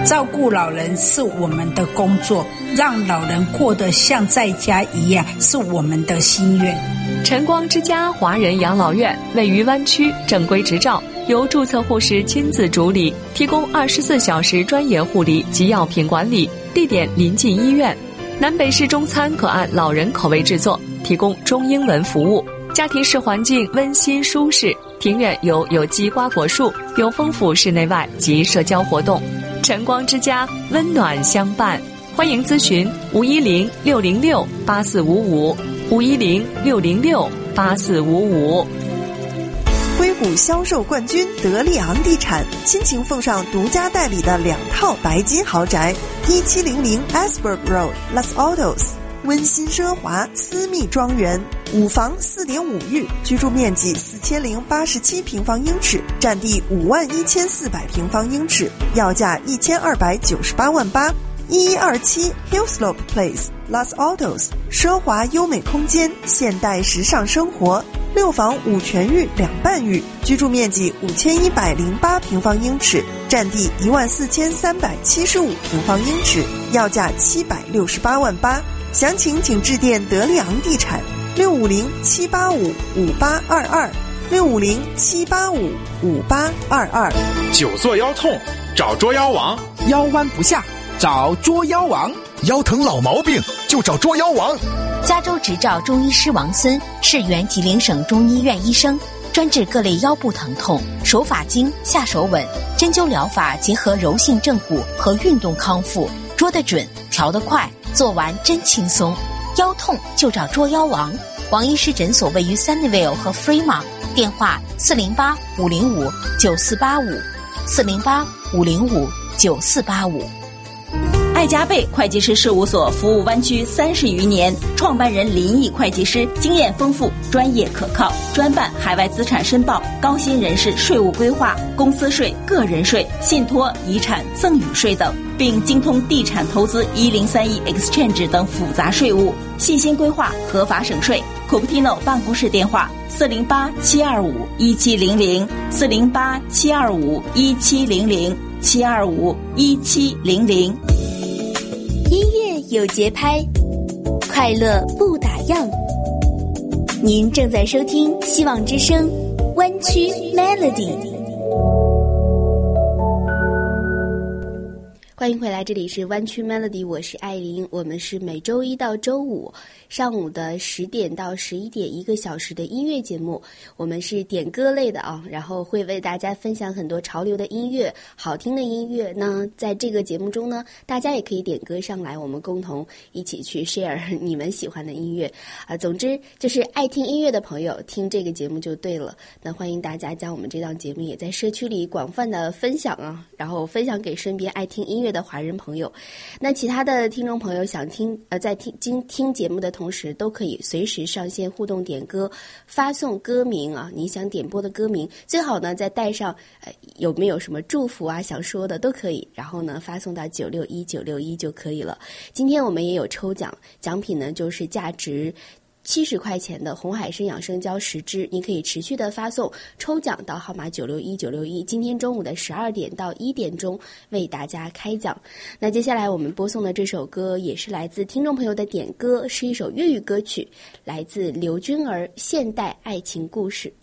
照顾老人是我们的工作，让老人过得像在家一样是我们的心愿。 晨光之家华人养老院位于湾区，正规执照，由注册护士亲自主理，提供24小时专业护理及药品管理，地点临近医院。南北式中餐可按老人口味制作，提供中英文服务。家庭式环境温馨舒适，庭院有有机瓜果树，有丰富室内外及社交活动。晨光之家，温暖相伴。欢迎咨询510-606-8455，510-606-8455。 硅谷销售冠军德利昂地产倾情奉上独家代理的2套白金豪宅，1700 Asberg Road Los Altos， 温馨奢华私密庄园，5房4.5浴，居住面积4087平方英尺，占地51400平方英尺，要价1298万8。1127 Hillslope Place Los Altos， 奢华优美空间，现代时尚生活，6房5全浴2半浴，居住面积5108平方英尺，占地14375平方英尺，要价768万8。详情请致电德利昂地产650-785-5822，650-785-5822。 久坐腰痛，找捉妖王； 腰弯不下，找捉妖王； 腰疼老毛病，就找捉妖王。 加州执照中医师王森是原吉林省中医院医生，专治各类腰部疼痛，手法精，下手稳，针灸疗法结合柔性正骨和运动康复，捉得准，调得快，做完真轻松。腰痛就找捉妖王。王医师诊所位于 Sunnyvale 和 Fremont， 电话408-505-9485，408-505-9485。 爱加倍会计师事务所服务湾区30余年，创办人林毅会计师经验丰富，专业可靠，专办海外资产申报、高薪人士税务规划、公司税、个人税、信托、遗产、赠与税等，并精通地产投资1031 Exchange 等复杂税务，细心规划，合法省税。Cupertino 办公室电话408-725-1700，408-725-1700，725-1700。 音乐有节拍，快乐不打烊。您正在收听希望之声湾区 Melody。欢迎回来，这里是湾区 Melody， 我是艾琳。我们是每周一到周五上午的10点到11点1个小时的音乐节目，我们是点歌类的啊，然后会为大家分享很多潮流的音乐、好听的音乐。那在这个节目中呢，大家也可以点歌上来，我们共同一起去 share 你们喜欢的音乐啊。总之就是爱听音乐的朋友听这个节目就对了。那欢迎大家将我们这档节目也在社区里广泛的分享啊，然后分享给身边爱听音乐的华人朋友。那其他的听众朋友想听在听节目的同时，都可以随时上线互动点歌，发送歌名啊，你想点播的歌名，最好呢再带上有没有什么祝福啊想说的都可以，然后呢发送到961就可以了。今天我们也有抽奖，奖品呢就是价值70块钱的红海参养生胶10支，你可以持续的发送抽奖到号码961，今天中午的12点到1点钟为大家开奖。那接下来我们播送的这首歌也是来自听众朋友的点歌，是一首粤语歌曲，来自刘君儿《现代爱情故事》。